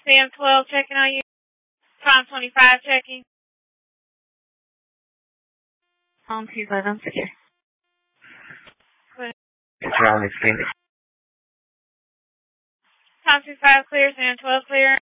Sam 12 checking on you. Tom 25 checking. Tom 25 unsecure. Surrounding Phoenix. Tom 25 clear, Sam 12 clear.